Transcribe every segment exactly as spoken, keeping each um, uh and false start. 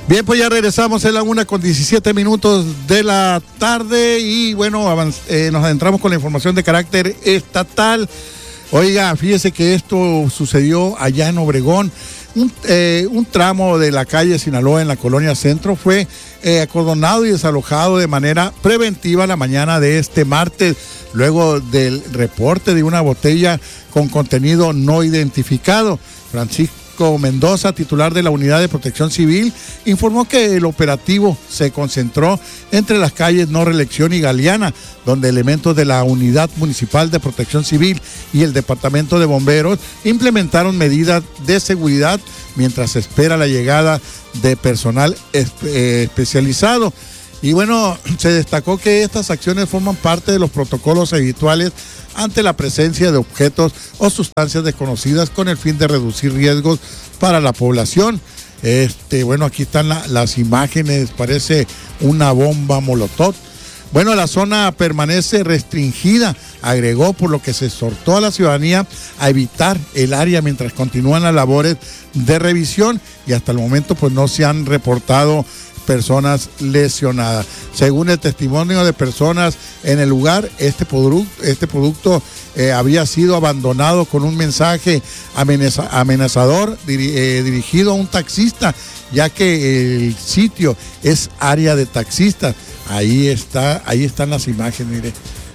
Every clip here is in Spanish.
Bien, pues ya regresamos, es la una con diecisiete minutos de la tarde y bueno, avanz- eh, nos adentramos con la información de carácter estatal. Oiga, fíjese que esto sucedió allá en Obregón. Un, eh, un tramo de la calle Sinaloa en la colonia Centro fue eh, acordonado y desalojado de manera preventiva la mañana de este martes, luego del reporte de una botella con contenido no identificado. Francisco Mendoza, titular de la Unidad de Protección Civil, informó que el operativo se concentró entre las calles No Reelección y Galeana, donde elementos de la Unidad Municipal de Protección Civil y el Departamento de Bomberos implementaron medidas de seguridad mientras se espera la llegada de personal espe- eh, especializado. Y bueno, se destacó que estas acciones forman parte de los protocolos habituales ante la presencia de objetos o sustancias desconocidas con el fin de reducir riesgos para la población. Este, bueno, aquí están la, las imágenes, parece una bomba molotov. Bueno, la zona permanece restringida, agregó, por lo que se exhortó a la ciudadanía a evitar el área mientras continúan las labores de revisión y hasta el momento pues no se han reportado personas lesionadas. Según el testimonio de personas en el lugar, este producto, este producto eh, había sido abandonado con un mensaje amenaza, amenazador diri, eh, dirigido a un taxista, ya que el sitio es área de taxistas. Ahí está, ahí están las imágenes, mire.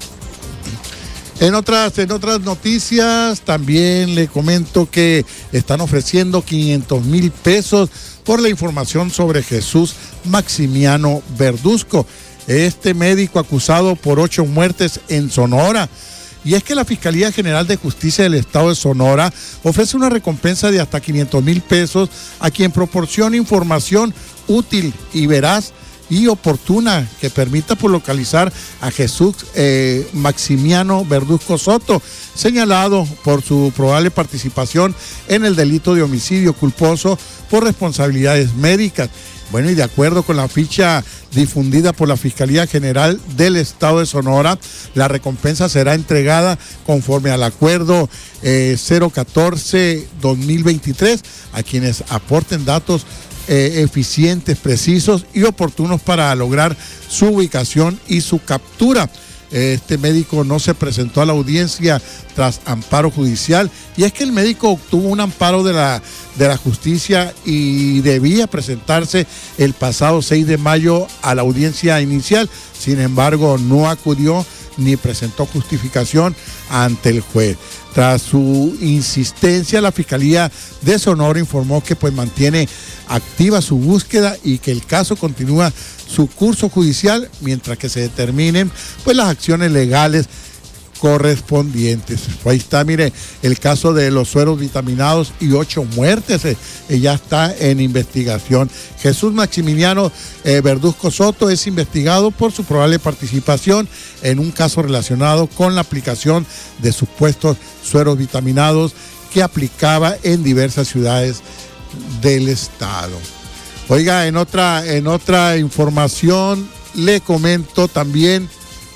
En otras, en otras noticias también le comento que están ofreciendo quinientos mil pesos por la información sobre Jesús Maximiano Verduzco, este médico acusado por ocho muertes en Sonora. Y es que la Fiscalía General de Justicia del Estado de Sonora ofrece una recompensa de hasta quinientos mil pesos a quien proporcione información útil y veraz y oportuna que permita por localizar a Jesús eh, Maximiano Verduzco Soto, señalado por su probable participación en el delito de homicidio culposo por responsabilidades médicas. Bueno, y de acuerdo con la ficha difundida por la Fiscalía General del Estado de Sonora, la recompensa será entregada conforme al acuerdo eh, cero catorce dos mil veintitrés a quienes aporten datos Eh, eficientes, precisos y oportunos para lograr su ubicación y su captura. Este médico no se presentó a la audiencia tras amparo judicial y es que el médico obtuvo un amparo de la, de la justicia y debía presentarse el pasado seis de mayo a la audiencia inicial. Sin embargo, no acudió ni presentó justificación ante el juez. Tras su insistencia, la Fiscalía de Sonora informó que pues mantiene activa su búsqueda y que el caso continúa su curso judicial mientras que se determinen pues las acciones legales correspondientes. Pues ahí está, mire, el caso de los sueros vitaminados y ocho muertes, eh, eh, ya está en investigación. Jesús Maximiliano eh, Verduzco Soto es investigado por su probable participación en un caso relacionado con la aplicación de supuestos sueros vitaminados que aplicaba en diversas ciudades del estado. Oiga, en otra, en otra información le comento también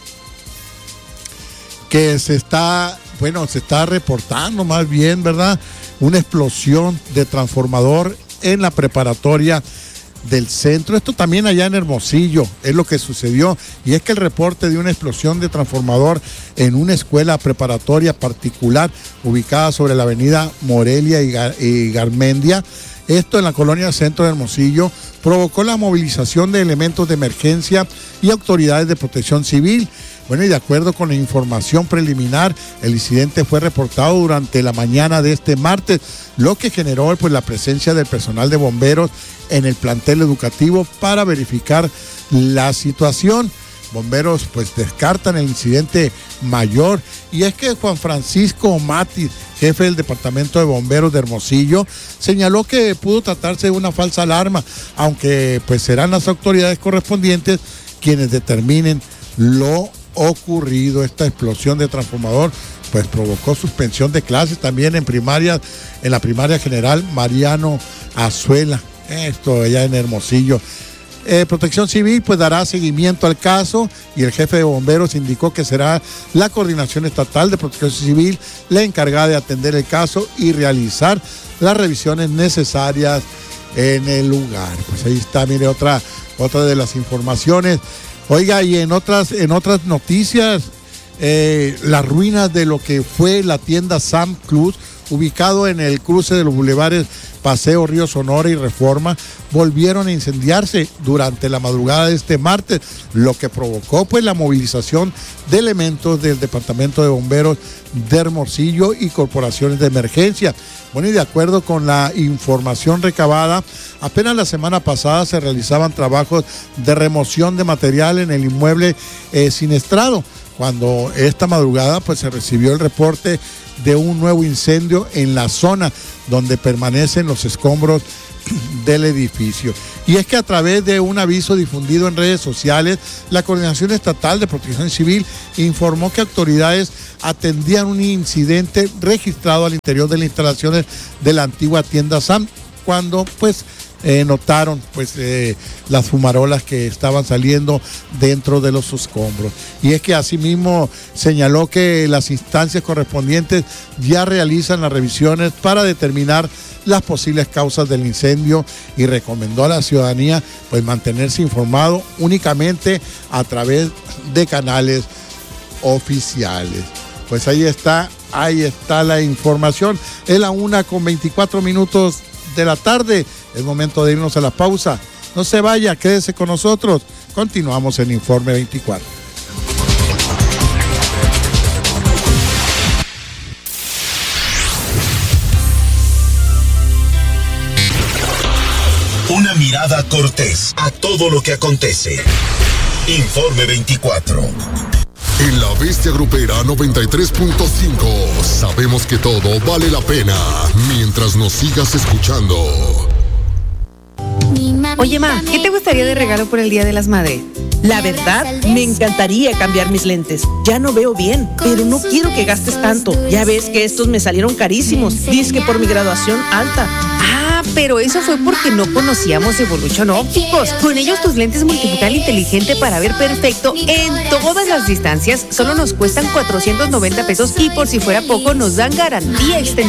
que se está, bueno, se está reportando más bien, ¿verdad? Una explosión de transformador en la preparatoria del centro. Esto también allá en Hermosillo es lo que sucedió, y es que el reporte de una explosión de transformador en una escuela preparatoria particular ubicada sobre la avenida Morelia y, Gar- y Garmendia, esto en la colonia Centro de Hermosillo, provocó la movilización de elementos de emergencia y autoridades de protección civil. Bueno, y de acuerdo con la información preliminar, el incidente fue reportado durante la mañana de este martes, lo que generó pues la presencia del personal de bomberos en el plantel educativo para verificar la situación. Bomberos pues descartan el incidente mayor, y es que Juan Francisco Matis, jefe del Departamento de Bomberos de Hermosillo, señaló que pudo tratarse de una falsa alarma, aunque pues serán las autoridades correspondientes quienes determinen lo ocurrido. Esta explosión de transformador pues provocó suspensión de clases también en primaria, en la primaria general Mariano Azuela, esto allá en Hermosillo. Eh, Protección Civil pues dará seguimiento al caso, y el jefe de bomberos indicó que será la Coordinación Estatal de Protección Civil la encargada de atender el caso y realizar las revisiones necesarias en el lugar. Pues ahí está, mire, otra, otra de las informaciones. Oiga, y en otras, en otras noticias, eh, las ruinas de lo que fue la tienda Sam Club, ubicado en el cruce de los bulevares Paseo Río Sonora y Reforma, volvieron a incendiarse durante la madrugada de este martes, lo que provocó pues la movilización de elementos del Departamento de Bomberos de Hermosillo y corporaciones de emergencia. Bueno, y de acuerdo con la información recabada, apenas la semana pasada se realizaban trabajos de remoción de material en el inmueble eh, siniestrado, cuando esta madrugada pues se recibió el reporte de un nuevo incendio en la zona donde permanecen los escombros del edificio. Y es que a través de un aviso difundido en redes sociales, la Coordinación Estatal de Protección Civil informó que autoridades atendían un incidente registrado al interior de las instalaciones de la antigua tienda Sam, cuando pues Eh, notaron pues eh, las fumarolas que estaban saliendo dentro de los escombros. Y es que asimismo señaló que las instancias correspondientes ya realizan las revisiones para determinar las posibles causas del incendio y recomendó a la ciudadanía pues mantenerse informado únicamente a través de canales oficiales. Pues ahí está, ahí está la información. Es la una con veinticuatro minutos de la tarde. Es momento de irnos a la pausa. No se vaya, quédese con nosotros. Continuamos en Informe veinticuatro. Una mirada cortés a todo lo que acontece. Informe veinticuatro. En la Bestia Grupera noventa y tres punto cinco sabemos que todo vale la pena mientras nos sigas escuchando. Oye, ma, ¿qué te gustaría de regalo por el Día de las Madres? La verdad, me encantaría cambiar mis lentes. Ya no veo bien, pero no quiero que gastes tanto. Ya ves que estos me salieron carísimos. Dice que por mi graduación alta. Ah, pero eso fue porque no conocíamos Evolution Ópticos. Con ellos tus lentes multifocal inteligente para ver perfecto en todas las distancias solo nos cuestan cuatrocientos noventa pesos y por si fuera poco nos dan garantía extendida.